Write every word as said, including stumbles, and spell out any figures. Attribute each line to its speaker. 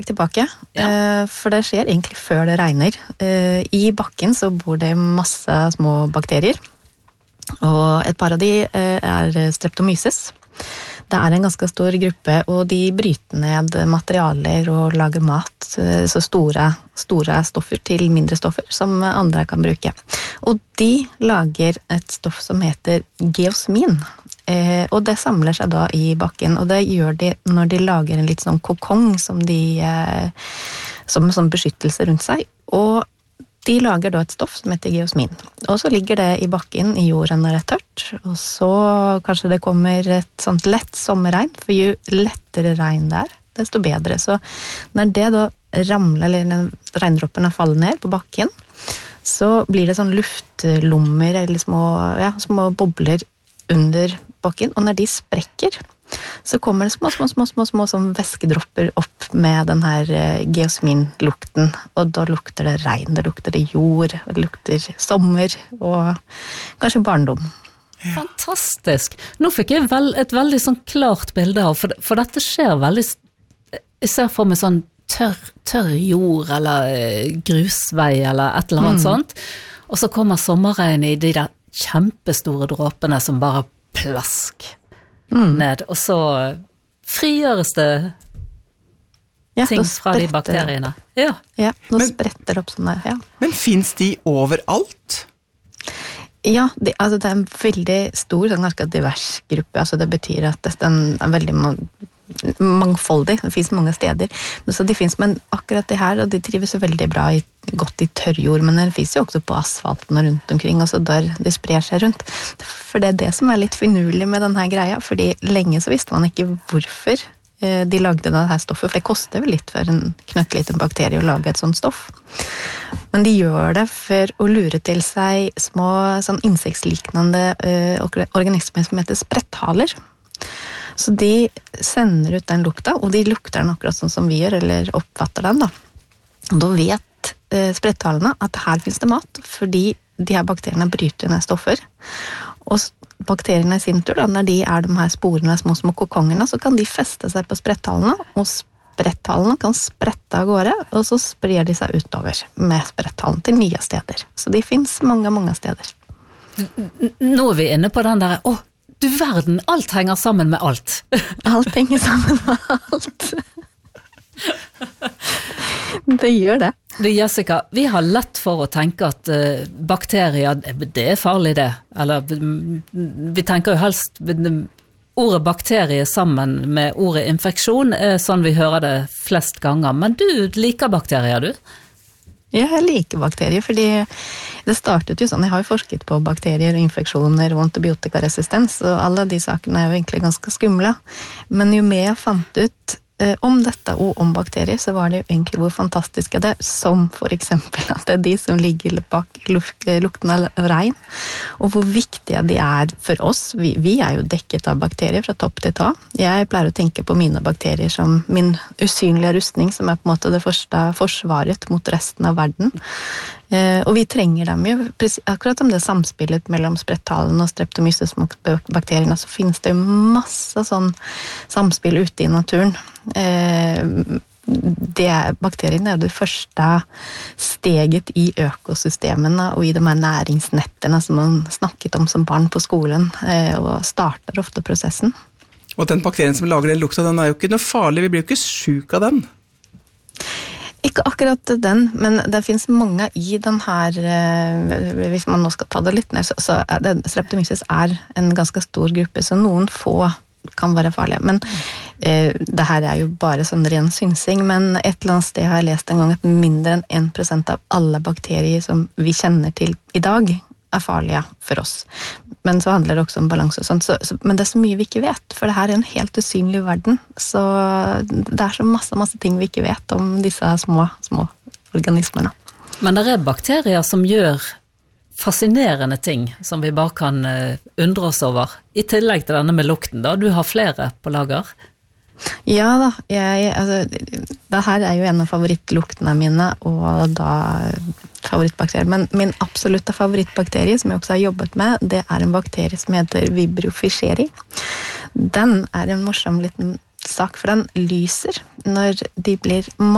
Speaker 1: tilbake, ja. For det skjer egentlig før det regner. I bakken så bor det masse små bakterier, og et par av de er streptomyces. Det er en ganske stor gruppe, og de bryter ned materialer og lager mat, så store, store stoffer til mindre stoffer som andre kan bruke. Og de lager et stoff som heter geosmin, eh, og det samler seg da i bakken, og det gjør de når de lager en litt sånn kokong som de, eh, som en sånn beskyttelse rundt seg, og de lager da et stoff som heter geosmin, og så ligger det i bakken i jorden når det er tørt, og så kanskje det kommer et sånt lett sommerregn, for jo lettere regn det er, desto bedre. Så når det da ramler, eller når regndroppene faller ned på bakken, så blir det sånn luftlommer, eller små, ja, små bobler under bakken, og når de sprekker, så kommer det små, små, små, små, små som væskedropper opp med den her geosminlukten, og da lukter det regn, det lukter det jord, det lukter sommer, og kanskje barndom.
Speaker 2: Ja. Fantastisk! Nå fikk jeg vel, et veldig sånn klart bilde av, for, for dette skjer veldig, jeg ser for meg sånn tørr, tørr jord, eller grusvei, eller et eller annet mm. sånt, og så kommer sommerregn i de der kjempestore dråpene som bare plask. Mm. ned, og så frigjøres det ja, ting fra de bakteriene. Ja,
Speaker 1: ja nå men, spretter det opp sånn der, ja.
Speaker 3: Men finnes de overalt?
Speaker 1: Ja, det, altså det er en veldig stor, sånn ganske divers gruppe, altså det betyr at det er veldig mangfoldig, det finnes mange steder, så de finnes, men akkurat det her, og de trives jo veldig bra i, godt i tørrjord, men det finnes jo også på asfalten og rundt omkring, og så der det sprer seg rundt. For det er det som er litt finurlig med denne greia, fordi lenge så visste man ikke hvorfor de lagde det her stoffet, for det koster vel litt for en knøttliten bakterie å lage et sånt stoff. Men de gjør det for å lure til seg små sånn insektliknende uh, organismer som heter spretthaler. Så de sender ut den lukta, og de lukter den akkurat sånn som vi gjør, eller oppfatter den da. Og da vet eh, spretthalene at her finnes det mat, fordi de her bakteriene bryter ned stoffer. Og bakteriene i sin tur, da, når de er de her sporene, små små kokongene, så kan de feste seg på spretthalene, og spretthalene kan sprette av gårde, og så sprer de seg utover med spretthalen til nye steder. Så de finnes mange, mange steder.
Speaker 2: Nå er vi inne på den der, åh, du verden, alt henger sammen med alt.
Speaker 1: Alt henger sammen med alt. Det gjør det.
Speaker 2: Du, Jessica, vi har lett for å tenke at uh, bakterier, det er farlig det. Eller vi tenker jo helst ordet bakterie sammen med ordet infeksjon, er sånn vi hører det flest ganger. Men du liker bakterier, du?
Speaker 1: Ja, jeg liker bakterier, fordi det startet jo sånn, jeg har jo forsket på bakterier, infeksjoner og antibiotikaresistens, og alle de sakene er jo egentlig ganske skumle. Men jo mer jeg fant ut eh, om dette og om bakterier, så var det jo egentlig hvor fantastisk det er, som for eksempel at det er de som ligger bak luft, lukten av regn, og hvor viktige de er for oss. Vi, vi er jo dekket av bakterier fra topp til tå. Jeg pleier å tenke på mine bakterier som min usynlige rustning, som er på en måte det første forsvaret mot resten av verden. Eh, og vi trenger dem jo, akkurat om det samspillet mellom spretthalene og streptomyces-bakteriene, så finnes det jo masse sånn samspill ute i naturen. Eh, det er, bakteriene er det første steget i økosystemene og i de her næringsnettene som man snakket om som barn på skolen, eh, og starter ofte prosessen.
Speaker 3: Og den bakterien som lager den lukta, den er jo ikke noe farlig, vi blir jo ikke syk av den.
Speaker 1: Ikke akkurat den, men det finnes mange i den her, hvis man nå skal ta det litt ned, så er det, streptomyces er en ganske stor gruppe, så noen få kan være farlige. Men eh, det her er jo bare sånn ren synsing, men et eller annet sted har jeg lest en gang at mindre enn en prosent av alle bakterier som vi kjenner til i dag er farlige for oss. Men så handler det også om balanse og sånt. Så, så, men det er så mye vi ikke vet, for det her er en helt usynlig verden. Så det er så masse, masse ting vi ikke vet om disse små, små organismene.
Speaker 2: Men det er bakterier som gjør fascinerende ting, som vi bare kan uh, undre oss over. I tillegg til denne med lukten da, du har flere på lager.
Speaker 1: Ja da, jeg, altså, det her er jo en av favorittluktene mine, og da favorittbakterier. Men min absolutte favorittbakterie, som jeg også har jobbet med, det er en bakterie som heter Vibrio fischeri. Den er en morsom liten sak, for den lyser når de blir